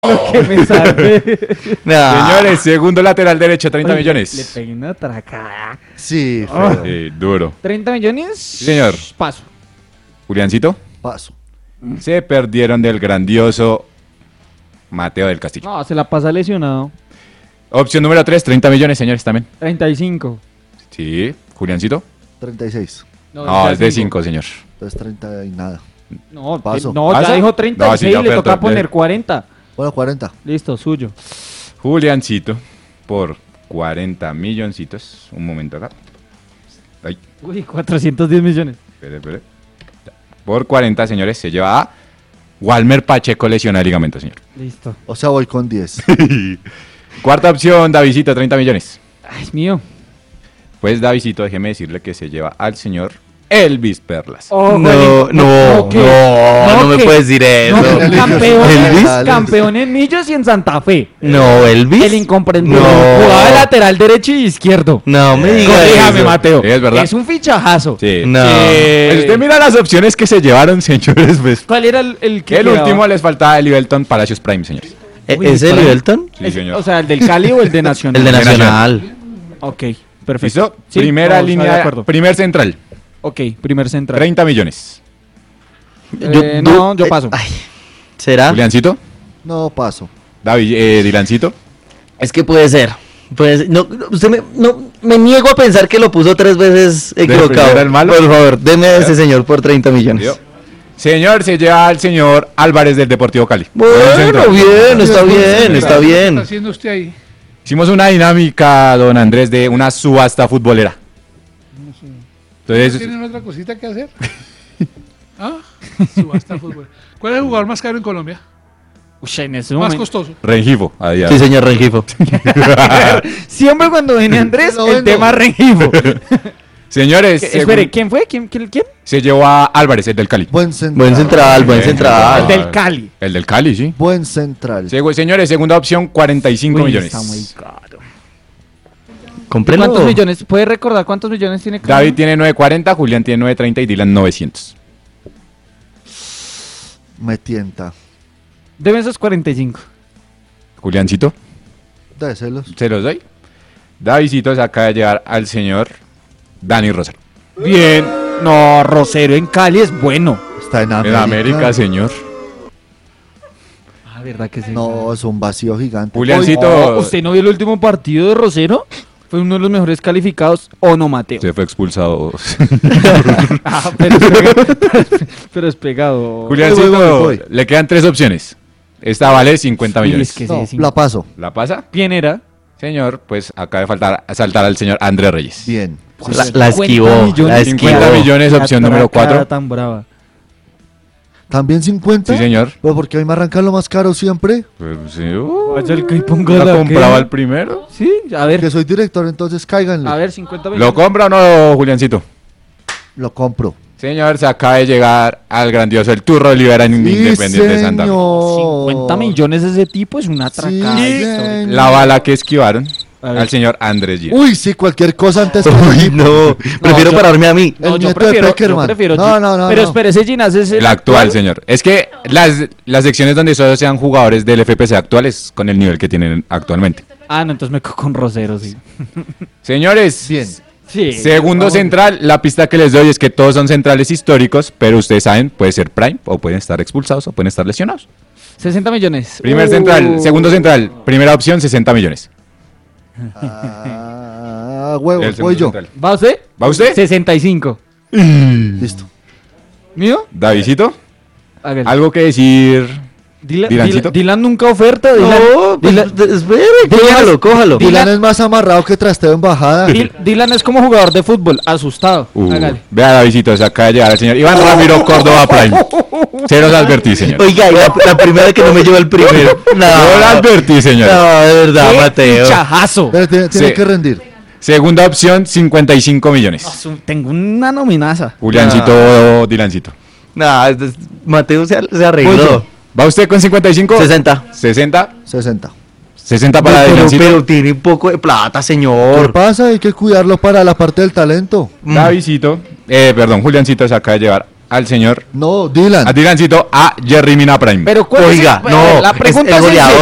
Lo que me salve. Señores, segundo lateral derecho, 30 Le millones. pegué una tracada. Sí, Duro. 30 millones. Sí, señor. Paso. Juliancito, paso. se perdieron del grandioso Mateo del Castillo. No, se la pasa lesionado. Opción número 3, 30 millones, señores, también. 35. Sí, Juliancito. 36. No, es de 5, señor. Entonces 30 y nada. No, Paso. no, ¿Paso? ya dijo No, 36, sí, ya, le toca perdón, poner 40. Bueno, 40. Listo, suyo. Juliancito, por 40 milloncitos. Un momento acá. Ay, Uy, 410 millones. espere. Por 40, señores, se lleva a Walmer Pacheco, lesiona de ligamento, señor. Listo. O sea, voy con 10. Cuarta opción, Davidito, 30 millones. Ay, es mío. Pues Davidito, déjeme decirle que se lleva al señor Elvis Perlas. Oh, No me ¿qué? puedes decir eso. No, campeón, ¿Elvis? campeón en Millos y en Santa Fe. No, Elvis. El incomprendido. No. Jugaba de lateral derecho y izquierdo. No me digas Corríjame, eso. Mateo. Sí, es verdad. Es un fichajazo. Sí. No. Pues usted mira las opciones que se llevaron, señores. Pues. ¿Cuál era el que El quedaba? último les faltaba el Livelton Palacios Prime, señores. Uy, ¿Es el para- Livelton? Sí, señor. O sea, ¿el del Cali o el de Nacional? El de Nacional. Nacional. Ok, perfecto. ¿Listo? Sí, Primera no, de línea, acuerdo. primer central, Ok, primer central. 30 millones. Yo paso. Ay, ¿será? Juliancito, No, paso. David, Dilancito. Es que puede ser. No, me niego a pensar que lo puso 3 veces primero equivocado. el malo? Por favor, deme a ese señor por 30 millones. Yo. Señor, se lleva al señor Álvarez del Deportivo Cali. Buen Bueno, central. bien, está bien, está ¿Qué bien. está haciendo usted ahí? Hicimos una dinámica, don Andrés, de una subasta futbolera. ¿No Entonces, tienen otra cosita que hacer? ¿Ah? Subasta fútbol. ¿Cuál es el jugador más caro en Colombia? Uy, en ese Más momento. costoso. Rengifo. Ahí, Sí, señor Rengifo. Siempre cuando viene Andrés, Lo el vendo. tema Rengifo. Señores, Espere, ¿quién fue? ¿Quién? se llevó a Álvarez, el del Cali. Buen central. Buen central, buen Bien. El central. del Cali. El del Cali, sí. Buen central. Señores, segunda opción, 45 Uy, millones. está muy caro. Cómprelo. ¿Cuántos millones? ¿Puede recordar cuántos millones tiene cada David uno? tiene 940, Julián tiene 930 y Dylan 900. Me tienta. Deme esos 45. Juliancito, Déselos. se los doy. Davidito se acaba de llevar al señor Dani Rosero. Bien. No, Rosero en Cali es bueno. Está en En América. América, señor. Ah, ¿verdad que sí? No, es un vacío gigante. Juliancito ¿Usted no vio el último partido de Rosero? Fue uno de los mejores calificados, ¿o no, Mateo? se fue expulsado. Ah, pero es pegado. Pero es pegado. Juliancito, voy. le quedan 3 opciones. Esta vale 50 Uy, millones. es que No, sí, la paso. ¿La pasa? ¿Quién era? Señor, pues acaba de saltar al señor Andrés Reyes. Bien. La esquivó. 50 millones. La 50 esquivó. millones, opción Qué número atracada 4. tan brava. ¿También 50? Sí, señor. ¿Pero porque a mí me arrancan lo más caro siempre? Pues, sí, Vaya el que ponga ¿la la compraba que- el primero? Sí, a ver. Que soy director, entonces cáiganle. A ver, 50 millones. ¿Lo compra o no, Juliancito? Lo compro. Señor, se acaba de llegar al grandioso El Turro Olivera en Sí, Independiente de Santa Fe. señor. 50 millones de ese tipo es una atracada. Sí, histórica. señor. La bala que esquivaron A ver. al señor Andrés Gil. Uy, sí, cualquier cosa antes que Uy, no. Prefiero yo- pararme a mí. No, El yo nieto de prefiero, Peckerman. yo prefiero No, Gin- no, no, Pero no. espere, ese Ginás es El actual, señor. Es que las secciones donde solo sean jugadores del FPC actuales con el nivel que tienen actualmente. Ah, no, entonces me quedo con Rosero, sí. Señores, Bien. Sí. segundo vamos. central, la pista que les doy es que todos son centrales históricos, pero ustedes saben, puede ser prime, o pueden estar expulsados, o pueden estar lesionados. 60 millones. Primer central, segundo central, primera opción, 60 millones. Huevos, El voy segundo yo. central. ¿Va usted? ¿Va usted? 65. Listo. ¿Mío? Davidito, Hágale. ¿algo que decir? Dilancito. Dylan nunca oferta. No, espere, cójalo. Dylan es más amarrado que trasteo en bajada. Dylan es como jugador de fútbol, asustado. Hágale. Vea, Davidito, se acaba de llegar al señor Iván Ramiro Córdoba Prime. Se los advertí, señor. Oiga, y la primera que no me lleva el primero. No, Yo lo advertí, señor. no, de verdad, ¡Qué Mateo. fichajazo! Pero tiene Sí. que rendir. Segunda opción, 55 millones. Tengo una nominaza. Juliancito, Dilancito. No, Mateo se arregló. ¿Va usted con 55? 60. 60. 60. 60 para pero Dilancito. tiene un poco de plata, ¿Qué señor. pasa? Hay que cuidarlo para la parte del talento. Davidito, perdón, Juliancito se acaba de llevar al señor, No, Dylan. a Dylancito, a Jerry Mina Prime. Pero ¿cuál Oiga, es no, la es pregunta el es en goleador.